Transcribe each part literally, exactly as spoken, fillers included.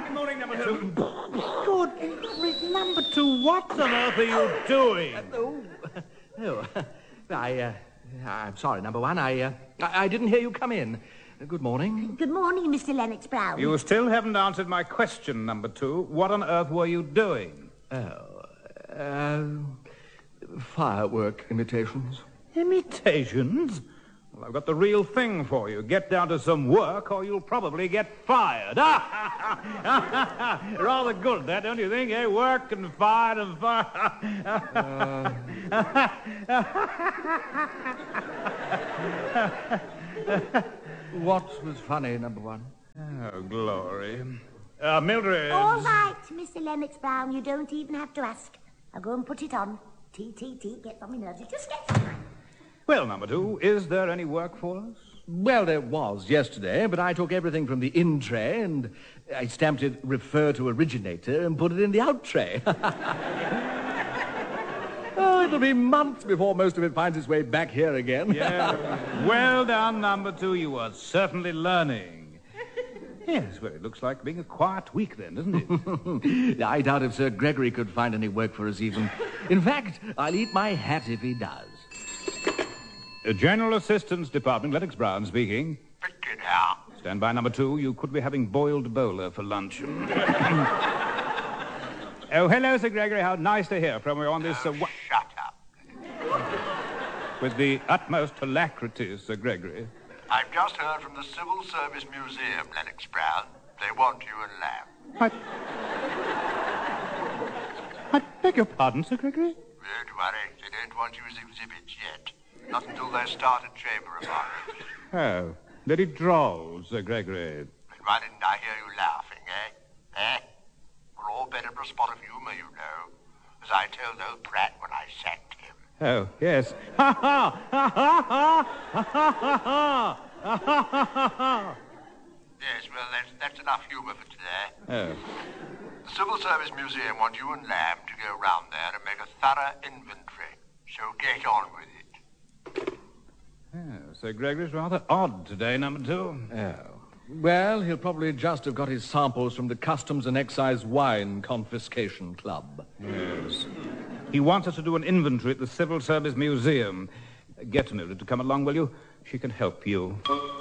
Good morning, number two. Good. Number two, what on earth are you doing? Uh, oh, oh, I, uh, I'm sorry, number one. I, uh, I, I didn't hear you come in. Uh, good morning. Good morning, Mister Lennox Brown. You still haven't answered my question, number two. What on earth were you doing? Oh, uh, firework imitations. Imitations? Well, I've got the real thing for you. Get down to some work or you'll probably get fired. Rather good, that, don't you think, eh? Work and fired and fire. uh... What was funny, number one? Oh, glory. Uh, Mildred. All right, Mister Lennox Brown, you don't even have to ask. I'll go and put it on. Tea, tea, tea, gets on my nerves. It just gets on my... Well, number two, is there any work for us? Well, there was yesterday, but I took everything from the in tray and I stamped it refer to originator and put it in the out tray. Oh, it'll be months before most of it finds its way back here again. Yeah. Well done, number two. You are certainly learning. Yes, well, it looks like being a quiet week then, doesn't it? I doubt if Sir Gregory could find any work for us even. In fact, I'll eat my hat if he does. Uh, General Assistance Department, Lennox Brown speaking. Pick it out. Stand by, number two. You could be having boiled bowler for lunch. Oh, hello, Sir Gregory. How nice to hear from you on this... Oh, uh, wa- shut up. With the utmost alacrity, Sir Gregory. I've just heard from the Civil Service Museum, Lennox Brown. They want you and Lamb. I... I beg your pardon, Sir Gregory? Don't worry. They don't want you as exhibits yet. Not until they start a chamber of horrors. Oh, very droll, Sir Gregory. But why didn't I hear you laughing, eh? Eh? We're all better for a spot of humour, you know. As I told old Pratt when I sacked him. Oh, yes. Ha ha! Ha ha ha! Ha ha ha! Ha ha ha ha! Yes, well, that's, that's enough humour for today. Oh. The Civil Service Museum want you and Lamb to go round there and make a thorough inventory. So get on with it. Oh, Sir Gregory's rather odd today, number two. Oh. Well, he'll probably just have got his samples from the Customs and Excise Wine Confiscation Club. Yes. He wants us to do an inventory at the Civil Service Museum. Get Mildred to come along, will you? She can help you.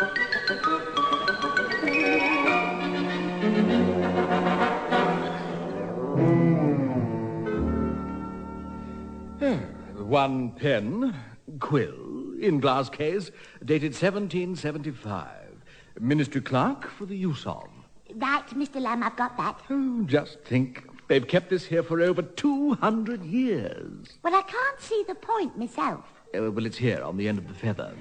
One pen, quill, in glass case, dated seventeen seventy-five. Ministry clerk for the use of. Right, Mister Lamb, I've got that. Oh, just think. They've kept this here for over two hundred years. Well, I can't see the point myself. Uh, well, it's here on the end of the feather.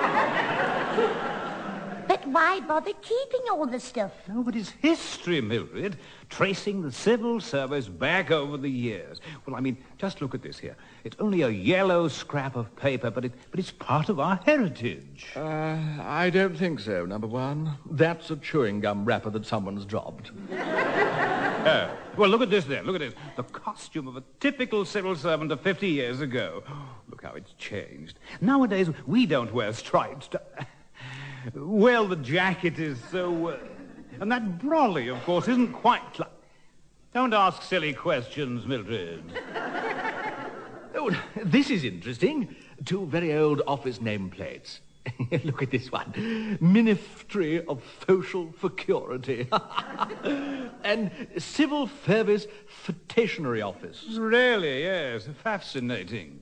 But why bother keeping all the stuff? No, but it's history, Mildred, tracing the civil service back over the years. Well, I mean, just look at this here. It's only a yellow scrap of paper, but, it, but it's part of our heritage. Uh, I don't think so, number one. That's a chewing gum wrapper that someone's dropped. Oh. Well, look at this then. Look at this. The costume of a typical civil servant of fifty years ago. Look how it's changed. Nowadays, we don't wear stripes. Well, the jacket is so... Uh, and that brolly, of course, isn't quite... Like... Don't ask silly questions, Mildred. Oh, this is interesting. Two very old office nameplates. Look at this one. Ministry of Social Security. And Civil Service Stationery Office. Really, yes. Fascinating.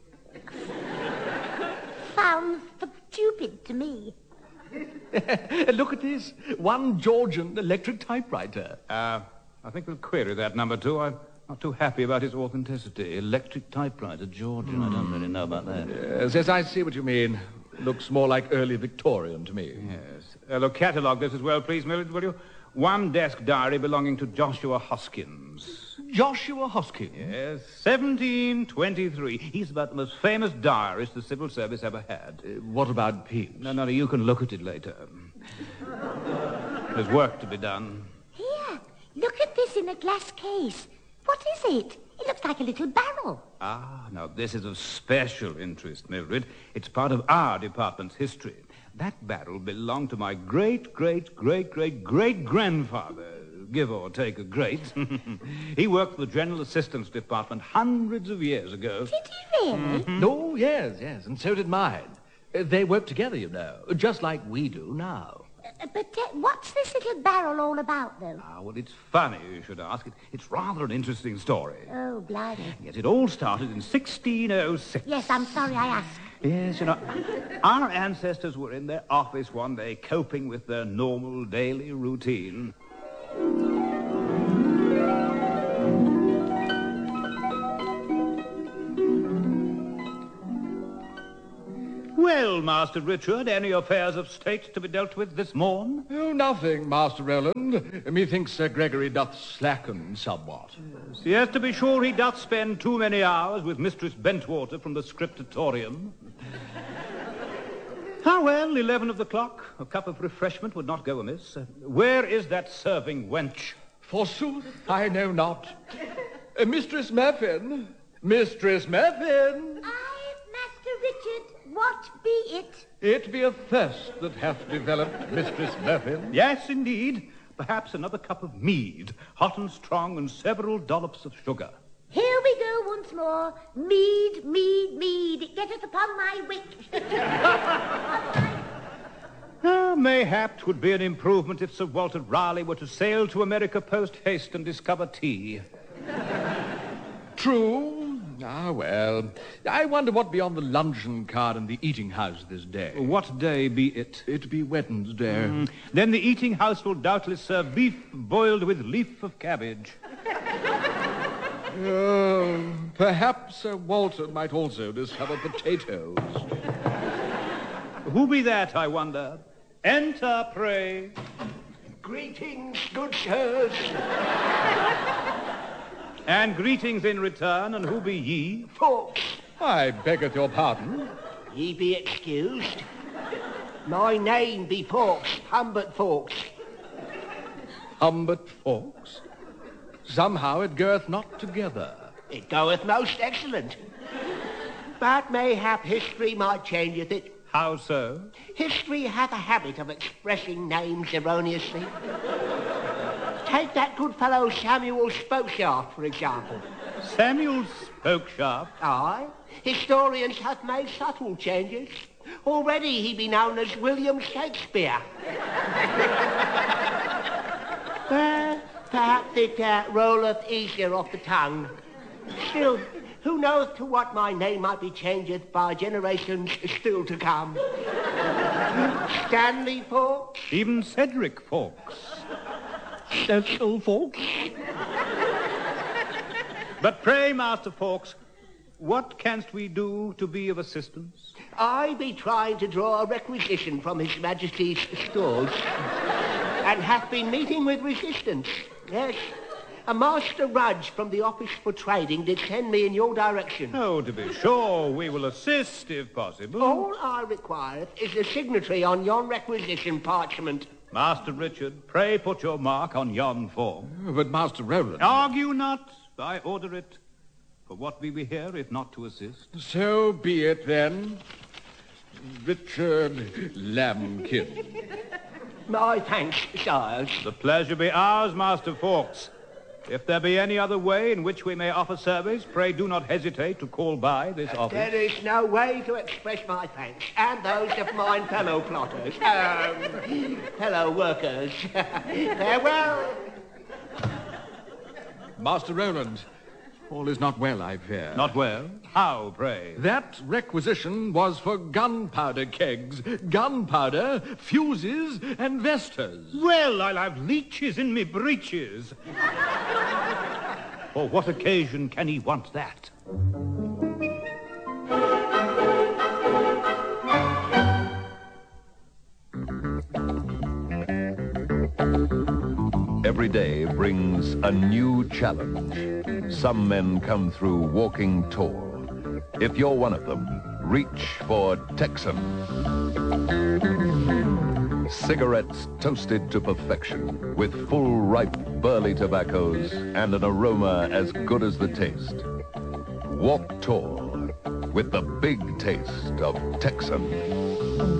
Sounds stupid to me. Look at this. One Georgian electric typewriter. Uh, I think we'll query that, number two. I'm not too happy about its authenticity. Electric typewriter, Georgian. Mm. I don't really know about that. Yes, yes, I see what you mean. Looks more like early Victorian to me. Yes. Uh, look, catalogue this as well, please, Mildred, will you? One desk diary belonging to Joshua Hoskins. Joshua Hoskins? Yes, seventeen twenty-three. He's about the most famous diarist the civil service ever had. Uh, what about Pepys? No, no, no, you can look at it later. There's work to be done. Here, look at this in a glass case. What is it? It looks like a little barrel. Ah, now this is of special interest, Mildred. It's part of our department's history. That barrel belonged to my great, great, great, great, great grandfather, give or take a grate. He worked for the General Assistance Department hundreds of years ago. Did he really? Mm-hmm. Oh, yes, yes, and so did mine. Uh, they work together, you know, just like we do now. Uh, but uh, what's this little barrel all about, though? Ah, well, it's funny you should ask. It, it's rather an interesting story. Oh, blimey. Yes, it all started in sixteen oh six. Yes, I'm sorry I asked. Yes, you know, our ancestors were in their office one day coping with their normal daily routine. Well, Master Richard, any affairs of state to be dealt with this morn? Oh, nothing, Master Roland. Methinks Sir Gregory doth slacken somewhat. Yes, to be sure he doth spend too many hours with Mistress Bentwater from the scriptatorium. Ah, well, eleven of the clock. A cup of refreshment would not go amiss. Uh, where is that serving wench? Forsooth, I know not. Uh, Mistress Muffin! Mistress Muffin! Aye, Master Richard, what be it? It be a thirst that hath developed, Mistress Muffin. Yes, indeed. Perhaps another cup of mead, hot and strong, and several dollops of sugar. Here we go once more. Mead, mead, mead. It getteth upon my wick. Ah, mayhap 'twould be an improvement if Sir Walter Raleigh were to sail to America post-haste and discover tea. True. Ah, well. I wonder what be on the luncheon card in the eating house this day. What day be it? It be Wednesday. Mm, then the eating house will doubtless serve beef boiled with leaf of cabbage. Uh, perhaps Sir Walter might also discover potatoes. Who be that, I wonder? Enter, pray. Greetings, good sirs. And greetings in return, and who be ye? Folks, I beggeth your pardon. ye be excused. My name be Fawkes, Humbert Fawkes. Humbert Fawkes? Somehow it goeth not together. It goeth most excellent. But mayhap history might changeth it. How so? History hath a habit of expressing names erroneously. Take that good fellow Samuel Spokeshaft, for example. Samuel Spokeshaft? Aye. Historians have made subtle changes. Already he be known as William Shakespeare. uh, perhaps it uh, rolleth easier off the tongue. Still, who knoweth to what my name might be changed by generations still to come? Stanley Fawkes? Even Cedric Fawkes. Cecil Fawkes? But pray, Master Fawkes, what canst we do to be of assistance? I be trying to draw a requisition from His Majesty's stores, and hath been meeting with resistance. Yes, a Master Rudge from the Office for Trading did send me in your direction. Oh, to be sure, we will assist if possible. All I require is a signatory on yon requisition parchment. Master Richard, pray put your mark on yon form. But Master Roland... Argue not, I order it. For what be we here if not to assist? So be it then. Richard Lambkin. My thanks, sires. The pleasure be ours, Master Fawkes. If there be any other way in which we may offer service, pray do not hesitate to call by this office. There is no way to express my thanks, and those of mine fellow plotters, um, fellow workers. Farewell. Master Roland, all is not well, I fear. Not well? How, pray? That requisition was for gunpowder kegs, gunpowder, fuses, and vestas. Well, I'll have leeches in me breeches. For what occasion can he want that? Every day brings a new challenge. Some men come through walking tall. If you're one of them, reach for Texan. Cigarettes toasted to perfection with full ripe burley tobaccos and an aroma as good as the taste. Walk tall with the big taste of Texan.